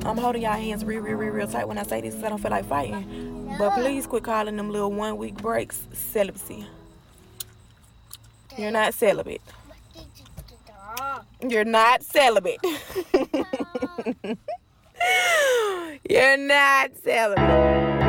I'm holding y'all hands real tight when I say this because I don't feel like fighting. But please quit calling them little 1 week breaks celibacy. You're not celibate. You're not celibate. You're not celibate.